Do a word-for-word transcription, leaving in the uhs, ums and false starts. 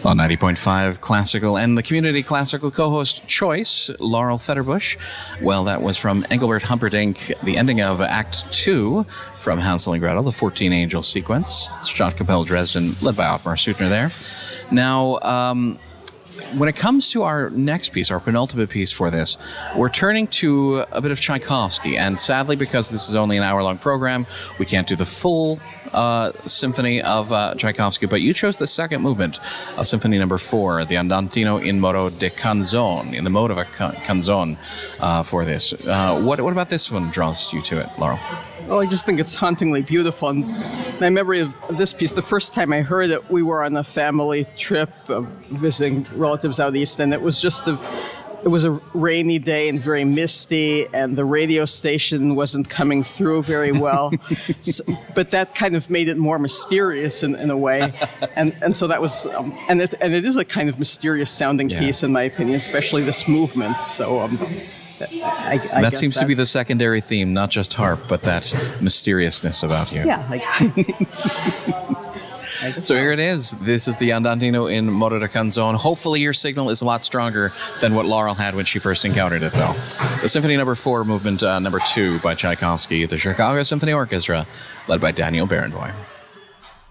On ninety point five Classical and the Community Classical co-host choice, Laurel Fetterbush. Well, that was from Engelbert Humperdinck, the ending of Act two from Hansel and Gretel, the fourteen Angel sequence. Stadtkapelle Dresden, led by Ottmar Suttner there. Now, um, when it comes to our next piece, our penultimate piece for this, we're turning to a bit of Tchaikovsky. And sadly, because this is only an hour-long program, we can't do the full uh, symphony of uh, Tchaikovsky. But you chose the second movement of Symphony Number Four, the Andantino in modo de canzone, in the mode of a canzone uh, for this. Uh, what, what about this one draws you to it, Laurel? Well, I just think it's hauntingly beautiful. And my memory of this piece, the first time I heard it, we were on a family trip of visiting relatives out east, and it was just a, it was a rainy day and very misty, and the radio station wasn't coming through very well. so, but that kind of made it more mysterious in, in a way, and and so that was, um, and it and it is a kind of mysterious sounding yeah. piece in my opinion, especially this movement. So. Um, I, I that seems that. to be the secondary theme, not just harp, but that mysteriousness about you. Yeah. Like, so here it is. This is the Andantino in modo de canzone. Hopefully your signal is a lot stronger than what Laurel had when she first encountered it, though. The Symphony Number Four, Movement uh, Number Two by Tchaikovsky, the Chicago Symphony Orchestra, led by Daniel Barenboim.